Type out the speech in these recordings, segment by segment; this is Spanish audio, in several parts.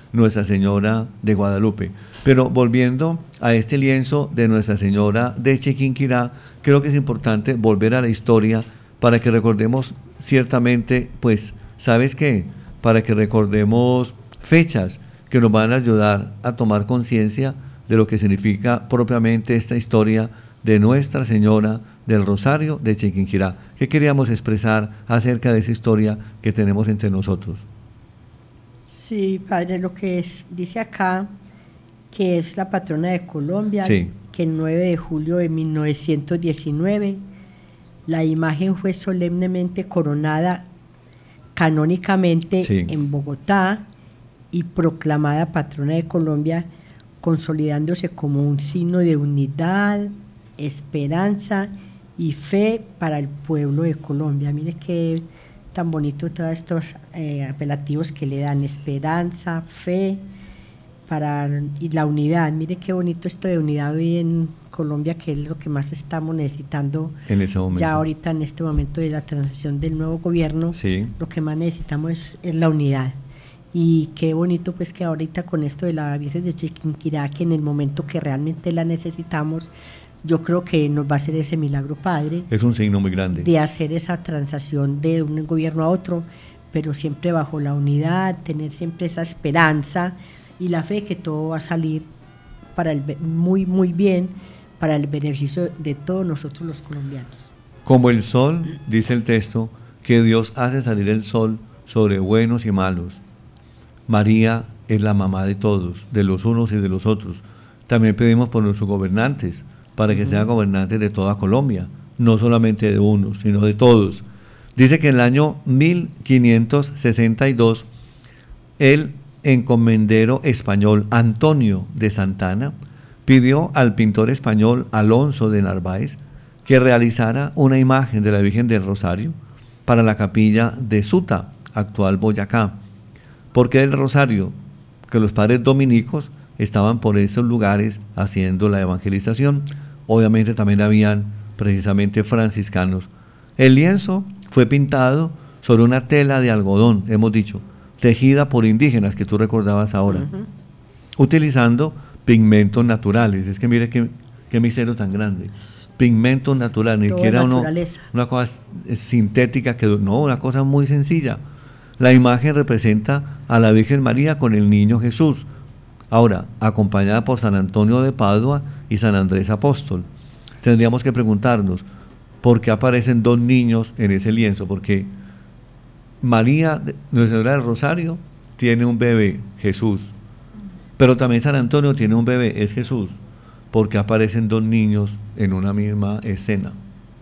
Nuestra Señora de Guadalupe. Pero volviendo a este lienzo de Nuestra Señora de Chiquinquirá, creo que es importante volver a la historia para que recordemos ciertamente, pues, ¿sabes qué? Para que recordemos fechas que nos van a ayudar a tomar conciencia de lo que significa propiamente esta historia de Nuestra Señora del Rosario de Chiquinquirá. ¿Qué queríamos expresar acerca de esa historia que tenemos entre nosotros? Sí, padre, dice acá que es la patrona de Colombia, Sí. que el 9 de julio de 1919 la imagen fue solemnemente coronada canónicamente Sí. en Bogotá y proclamada patrona de Colombia, consolidándose como un signo de unidad, esperanza y fe para el pueblo de Colombia. Mire qué tan bonito todos estos apelativos que le dan: esperanza, fe y la unidad. Mire qué bonito esto de unidad hoy en Colombia, que es lo que más estamos necesitando En ese momento. ya ahorita en este momento de la transición del nuevo gobierno. Sí. Lo que más necesitamos es la unidad. Y qué bonito pues que ahorita con esto de la Virgen de Chiquinquirá, que en el momento que realmente la necesitamos, yo creo que nos va a hacer ese milagro, Padre, Es un signo muy grande. de hacer esa transacción de un gobierno a otro, pero siempre bajo la unidad, tener siempre esa esperanza y la fe que todo va a salir para muy, muy bien, para el beneficio de todos nosotros los colombianos. Como el sol, dice el texto, que Dios hace salir el sol sobre buenos y malos. María es la mamá de todos, de los unos y de los otros. También pedimos por nuestros gobernantes, para que sean gobernantes de toda Colombia, no solamente de unos, sino de todos. Dice que en el año 1562, el encomendero español Antonio de Santana pidió al pintor español Alonso de Narváez que realizara una imagen de la Virgen del Rosario para la capilla de Suta, actual Boyacá. ¿Por qué del Rosario? Que los padres dominicos estaban por esos lugares haciendo la evangelización. Obviamente también habían precisamente franciscanos. El lienzo fue pintado sobre una tela de algodón, hemos dicho, tejida por indígenas, que tú recordabas ahora, utilizando pigmentos naturales. Es que mire qué misterio tan grande. Pigmentos naturales, ni siquiera una cosa sintética, una cosa muy sencilla. La imagen representa a la Virgen María con el niño Jesús, ahora acompañada por San Antonio de Padua y San Andrés Apóstol. Tendríamos que preguntarnos, ¿por qué aparecen dos niños en ese lienzo? Porque María, Nuestra Señora del Rosario, tiene un bebé, Jesús, pero también San Antonio tiene un bebé, es Jesús. ¿Por qué aparecen dos niños en una misma escena?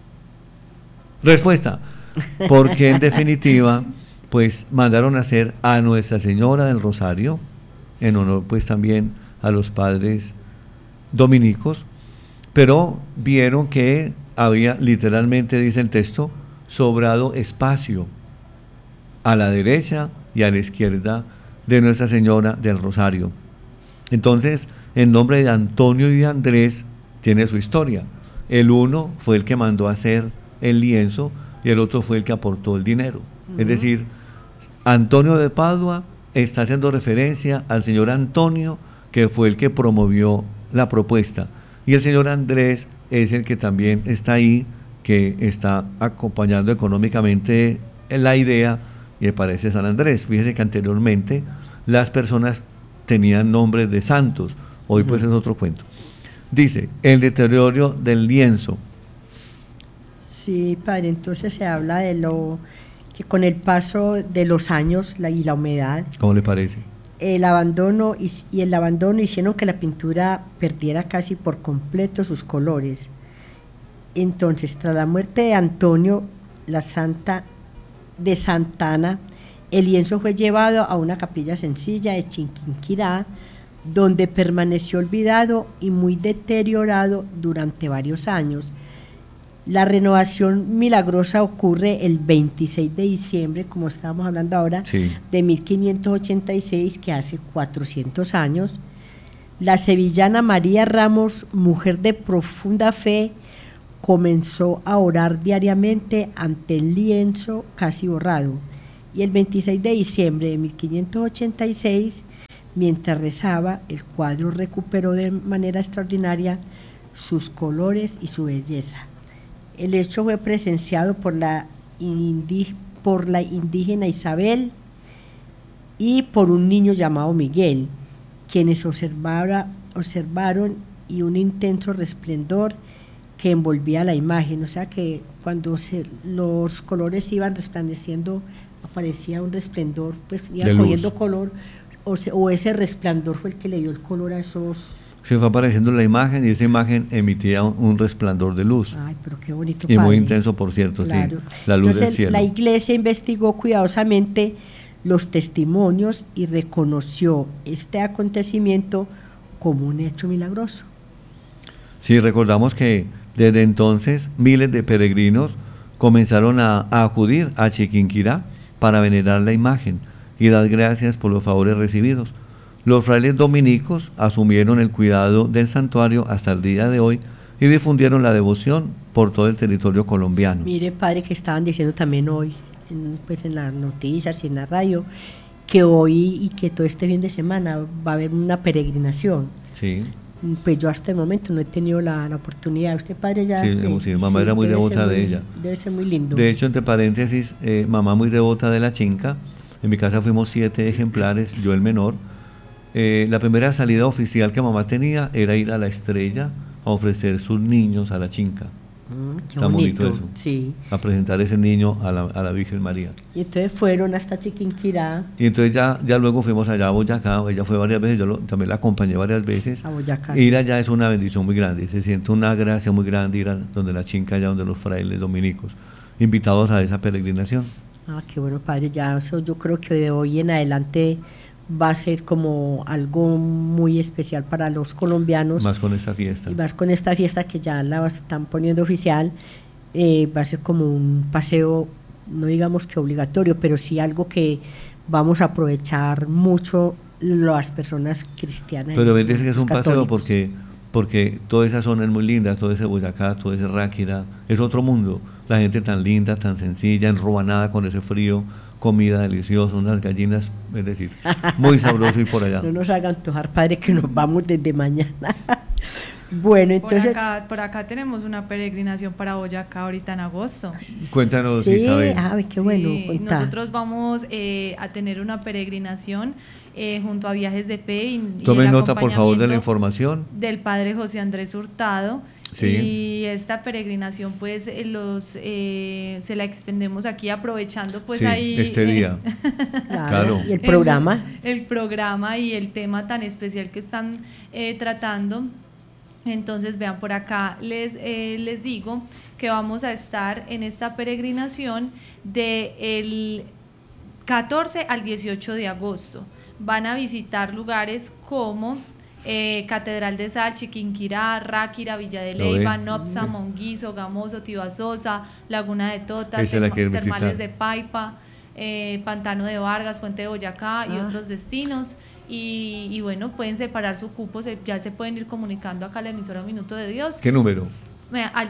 Respuesta, porque en definitiva, pues mandaron a hacer a Nuestra Señora del Rosario, en honor pues también a los padres dominicos, pero vieron que había, literalmente dice el texto, sobrado espacio a la derecha y a la izquierda de Nuestra Señora del Rosario. Entonces, el nombre de Antonio y de Andrés tiene su historia. El uno fue el que mandó a hacer el lienzo y el otro fue el que aportó el dinero. Es decir, Antonio de Padua está haciendo referencia al señor Antonio, que fue el que promovió la propuesta, y el señor Andrés es el que también está ahí, que está acompañando económicamente la idea, y aparece San Andrés. Fíjese que anteriormente las personas tenían nombres de santos, hoy pues es otro cuento. Dice, el deterioro del lienzo. Sí, padre, entonces se habla de que con el paso de los años y la humedad, ¿Cómo le parece? el abandono hicieron que la pintura perdiera casi por completo sus colores. Entonces, tras la muerte de Antonio, la Santa de Santana, el lienzo fue llevado a una capilla sencilla de Chiquinquirá, donde permaneció olvidado y muy deteriorado durante varios años. La renovación milagrosa ocurre el 26 de diciembre, como estábamos hablando ahora, Sí. de 1586, que hace 400 años. La sevillana María Ramos, mujer de profunda fe, comenzó a orar diariamente ante el lienzo casi borrado. Y el 26 de diciembre de 1586, Mientras rezaba, el cuadro recuperó de manera extraordinaria sus colores y su belleza. El hecho fue presenciado por la indígena Isabel y por un niño llamado Miguel, quienes observaron y un intenso resplendor que envolvía la imagen, o sea que cuando los colores iban resplandeciendo aparecía un resplendor, pues iba cogiendo color, o ese resplandor fue el que le dio el color a esos. Se fue apareciendo la imagen y esa imagen emitía un resplandor de luz. Ay, pero qué bonito, y padre. Muy intenso, por cierto, claro. Sí, la luz. Entonces, del cielo. La iglesia investigó cuidadosamente los testimonios y reconoció este acontecimiento como un hecho milagroso. Sí, recordamos que desde entonces miles de peregrinos comenzaron a acudir a Chiquinquirá para venerar la imagen y dar gracias por los favores recibidos. Los frailes dominicos asumieron el cuidado del santuario hasta el día de hoy y difundieron la devoción por todo el territorio colombiano. Mire, padre, que estaban diciendo también hoy, en las noticias y en la radio, que hoy y que todo este fin de semana va a haber una peregrinación. Sí. Pues yo hasta el momento no he tenido la oportunidad. Usted, padre, ya... Sí, mamá era muy devota de ella. Debe ser muy lindo. De hecho, entre paréntesis, mamá muy devota de la chinca. En mi casa fuimos 7 ejemplares, yo el menor. La primera salida oficial que mamá tenía era ir a la Estrella a ofrecer sus niños a la chinca. Qué bonito eso. Sí. A presentar ese niño a la Virgen María. Y entonces fueron hasta Chiquinquirá. Y entonces ya luego fuimos allá a Boyacá. Ella fue varias veces, yo también la acompañé varias veces. A Boyacá. Ir allá es una bendición muy grande. Se siente una gracia muy grande ir a donde la chinca, allá donde los frailes dominicos, invitados a esa peregrinación. Ah, qué bueno, padre. Ya eso yo creo que de hoy en adelante va a ser como algo muy especial para los colombianos. Más con esta fiesta. Y más con esta fiesta que ya la están poniendo oficial, va a ser como un paseo, no digamos que obligatorio, pero sí algo que vamos a aprovechar mucho las personas cristianas. Pero ves que es un católicos. paseo porque toda esa zona es muy linda, todo ese Boyacá, todo ese Ráquira, es otro mundo. La gente tan linda, tan sencilla, enrubanada con ese frío, comida deliciosa, unas gallinas, es decir, muy sabroso ir por allá. No nos haga antojar, padre, que nos vamos desde mañana. Bueno, entonces... Por acá tenemos una peregrinación para Boyacá ahorita en agosto. Cuéntanos, sí, Isabel. Qué bueno. Nosotros vamos a tener una peregrinación junto a Viajes de Fe y Tomen nota, por favor, de la información. Del padre José Andrés Hurtado. Sí. Y esta peregrinación pues se la extendemos aquí aprovechando pues sí, ahí este día. Claro. Y el programa. El programa y el tema tan especial que están tratando. Entonces vean, por acá les digo que vamos a estar en esta peregrinación del 14 al 18 de agosto. Van a visitar lugares como Catedral de Sal, Chiquinquirá, Ráquira, Villa de Leyva, Nopsa, Monguizo, Gamoso, Tibasosa, Laguna de Tota, Termales de Paipa, Pantano de Vargas, Puente de Boyacá y otros destinos. Y bueno, pueden separar su cupo, ya se pueden ir comunicando acá a la emisora Minuto de Dios. ¿Qué número? Al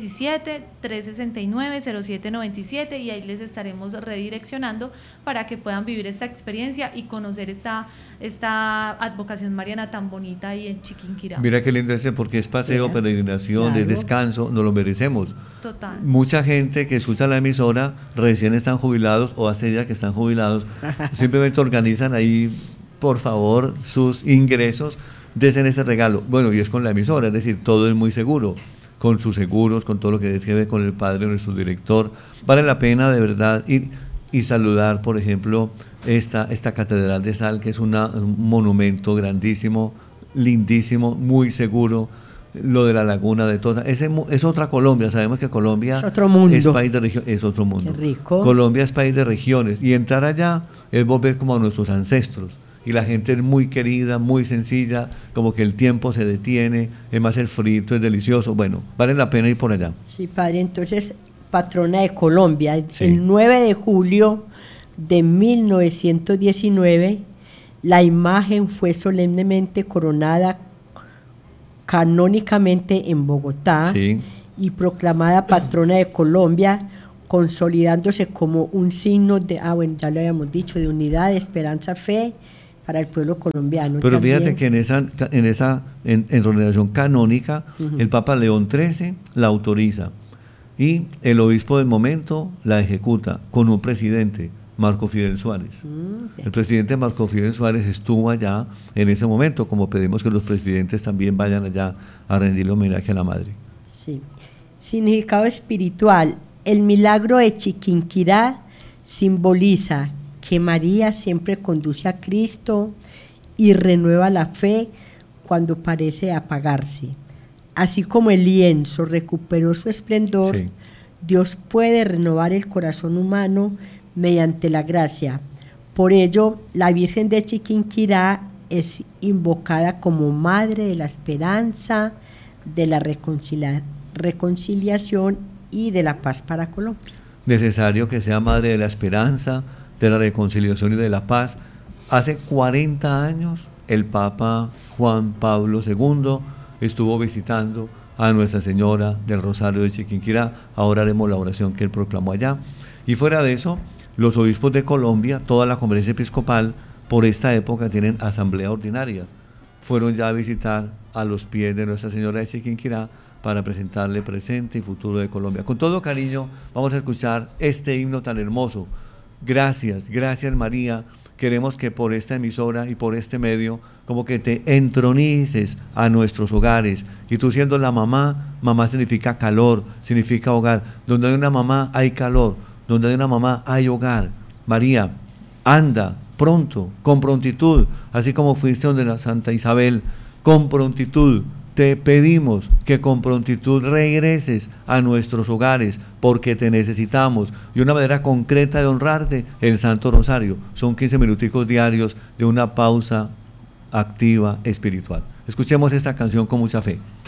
317-369-0797 y ahí les estaremos redireccionando para que puedan vivir esta experiencia y conocer esta advocación mariana tan bonita ahí en Chiquinquirá. Mira qué lindo porque es paseo, peregrinación, de descanso, nos lo merecemos. Total. Mucha gente que escucha la emisora recién están jubilados o hace ya que están jubilados, simplemente organizan ahí, por favor, sus ingresos, desen este regalo. Bueno, y es con la emisora, es decir, todo es muy seguro. Con sus seguros, con todo lo que tiene que ver con el padre, nuestro director. Vale la pena de verdad ir y saludar, por ejemplo, esta Catedral de Sal, que es un monumento grandísimo, lindísimo, muy seguro. Lo de la Laguna de Tota, es otra Colombia. Sabemos que Colombia es otro mundo. Es país de regiones, es otro mundo. Qué rico. Colombia es país de regiones y entrar allá es volver como a nuestros ancestros. Y la gente es muy querida, muy sencilla, como que el tiempo se detiene, es más el frito, es delicioso. Bueno, vale la pena ir por allá. Sí, padre, entonces, patrona de Colombia, sí. El 9 de julio de 1919, la imagen fue solemnemente coronada canónicamente en Bogotá, sí. Y proclamada patrona de Colombia, consolidándose como un signo de, ya lo habíamos dicho, de unidad, esperanza, fe, para el pueblo colombiano. Pero también. fíjate que en relación canónica, el Papa León XIII la autoriza y el obispo del momento la ejecuta con un presidente, Marco Fidel Suárez. El presidente Marco Fidel Suárez estuvo allá en ese momento, como pedimos que los presidentes también vayan allá a rendirle homenaje a la madre. Sí. Significado espiritual. El milagro de Chiquinquirá simboliza que María siempre conduce a Cristo y renueva la fe cuando parece apagarse. Así como el lienzo recuperó su esplendor, Sí. Dios puede renovar el corazón humano mediante la gracia. Por ello, la Virgen de Chiquinquirá es invocada como Madre de la Esperanza, de la reconciliación y de la paz para Colombia. Necesario que sea madre de la esperanza, de la reconciliación y de la paz. Hace 40 años el Papa Juan Pablo II estuvo visitando a Nuestra Señora del Rosario de Chiquinquirá. Ahora haremos la oración que él proclamó allá. Y fuera de eso, los obispos de Colombia, toda la conferencia episcopal, por esta época tienen asamblea ordinaria. Fueron ya a visitar a los pies de Nuestra Señora de Chiquinquirá para presentarle presente y futuro de Colombia. Con todo cariño vamos a escuchar este himno tan hermoso. Gracias, gracias María. Queremos que por esta emisora y por este medio, como que te entronices a nuestros hogares. Y tú siendo la mamá, mamá significa calor, significa hogar. Donde hay una mamá hay calor, donde hay una mamá hay hogar. María, anda pronto, con prontitud, así como fuiste donde la Santa Isabel, con prontitud. Te pedimos que con prontitud regreses a nuestros hogares porque te necesitamos. Y una manera concreta de honrarte, el Santo Rosario. Son 15 minuticos diarios de una pausa activa espiritual. Escuchemos esta canción con mucha fe.